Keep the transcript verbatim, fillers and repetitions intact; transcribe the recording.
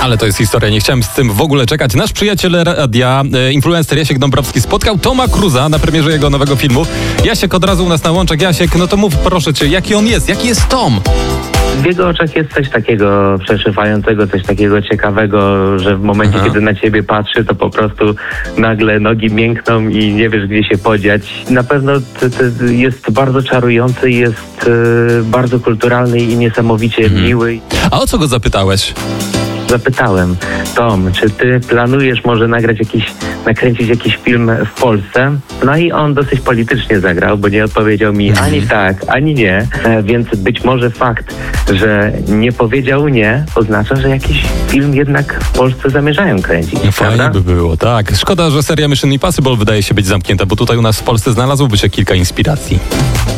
Ale to jest historia, nie chciałem z tym w ogóle czekać. Nasz przyjaciel radia, e, influencer Jasiek Dąbrowski spotkał Toma Cruza na premierze jego nowego filmu. Jasiek od razu u nas na łączek. Jasiek, no to mów proszę cię, jaki on jest? Jaki jest Tom? W jego oczach jest coś takiego przeszywającego, coś takiego ciekawego, że w momencie, Aha. kiedy na ciebie patrzy, to po prostu nagle nogi miękną i nie wiesz, gdzie się podziać. Na pewno t, t, jest bardzo czarujący, jest e, bardzo kulturalny i niesamowicie Mhm. miły. A o co go zapytałeś? Zapytałem, Tom, czy ty planujesz może nagrać jakiś, nakręcić jakiś film w Polsce? No i on dosyć politycznie zagrał, bo nie odpowiedział mi ani tak, ani nie, e, więc być może fakt, że nie powiedział nie, oznacza, że jakiś film jednak w Polsce zamierzają kręcić, Fajnie prawda? by było, tak. Szkoda, że seria Mission Impossible wydaje się być zamknięta, bo tutaj u nas w Polsce znalazłoby się kilka inspiracji.